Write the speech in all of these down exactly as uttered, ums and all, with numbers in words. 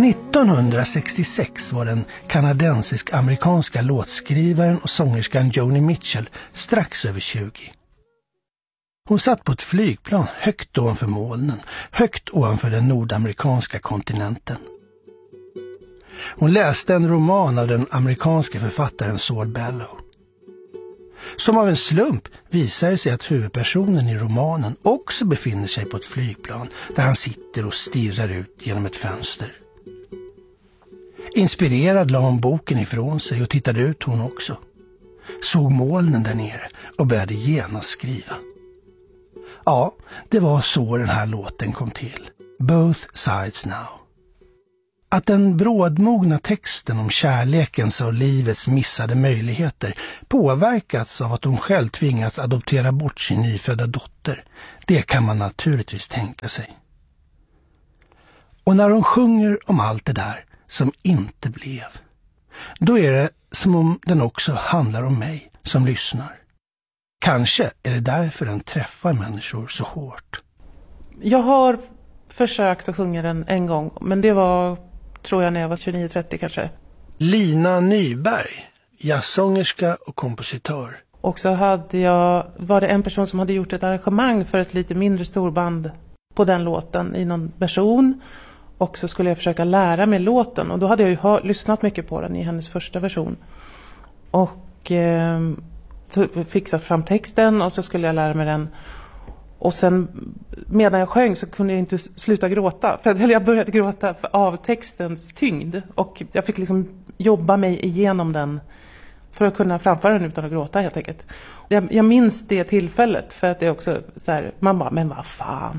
nittonhundrasextiosex var den kanadensisk-amerikanska låtskrivaren och sångerskan Joni Mitchell strax över tjugo. Hon satt på ett flygplan högt ovanför molnen, högt ovanför den nordamerikanska kontinenten. Hon läste en roman av den amerikanska författaren Saul Bellow. Som av en slump visar det sig att huvudpersonen i romanen också befinner sig på ett flygplan där han sitter och stirrar ut genom ett fönster. Inspirerad la hon boken ifrån sig och tittade ut hon också. Såg molnen där nere och började genast skriva. Ja, det var så den här låten kom till. Both Sides Now. Att den brådmogna texten om kärlekens och livets missade möjligheter påverkats av att hon själv tvingats adoptera bort sin nyfödda dotter, det kan man naturligtvis tänka sig. Och när hon sjunger om allt det där som inte blev, då är det som om den också handlar om mig som lyssnar. Kanske är det därför den träffar människor så hårt. Jag har försökt att sjunga den en gång, men det var, tror jag, när jag var tjugonio trettio kanske. Lina Nyberg, jazzsångerska och kompositör. Och så hade jag, var det en person som hade gjort ett arrangemang för ett lite mindre storband på den låten i någon version. Och så skulle jag försöka lära mig låten. Och då hade jag ju hör, lyssnat mycket på den i hennes första version. Och eh, fixat fram texten och så skulle jag lära mig den. Och sen medan jag sjöng så kunde jag inte sluta gråta. För att jag började gråta av textens tyngd. Och jag fick liksom jobba mig igenom den för att kunna framföra den utan att gråta helt enkelt. Jag, jag minns det tillfället för att det är också så här, man bara, men vad fan.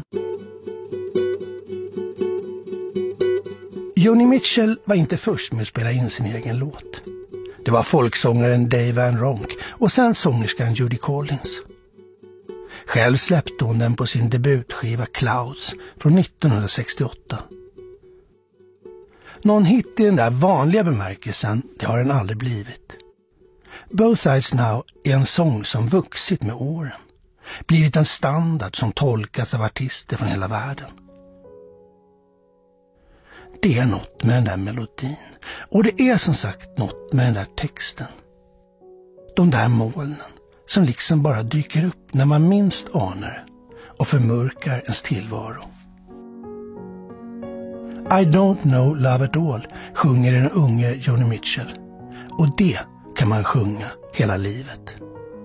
Joni Mitchell var inte först med att spela in sin egen låt. Det var folksångaren Dave Van Ronk och sen sångerskan Judy Collins. Själv släppte hon den på sin debutskiva Clouds från nittonhundrasextioåtta. Någon hit i den där vanliga bemärkelsen, det har den aldrig blivit. Both Sides Now är en sång som vuxit med åren. Blivit en standard som tolkas av artister från hela världen. Det är något med den där melodin. Och det är som sagt något med den där texten. De där molnen som liksom bara dyker upp när man minst anar och förmörkar ens tillvaro. I don't know love at all sjunger den unge Joni Mitchell. Och det kan man sjunga hela livet.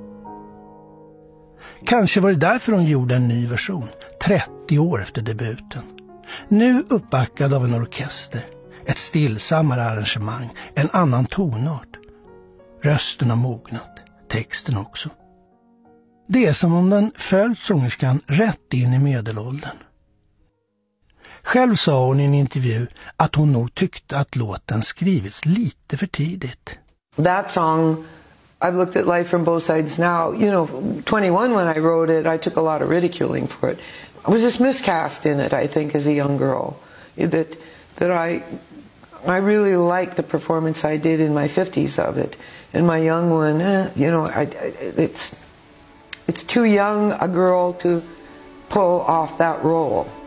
Kanske var det därför hon gjorde en ny version, trettio år efter debuten. Nu uppbackad av en orkester, ett stillsammare arrangemang, en annan tonart. Rösten har mognat, texten också. Det är som om den följt sångerskan rätt in i medelåldern. Själv sa hon i en intervju att hon nog tyckte att låten skrivits lite för tidigt. That song, I've looked at life from both sides now. You know, twenty-one when I wrote it, I took a lot of ridiculing for it. I was just miscast in it, I think, as a young girl. That that I I really liked the performance I did in my fifties of it. And my young one, eh, you know, I, I, it's it's too young a girl to pull off that role.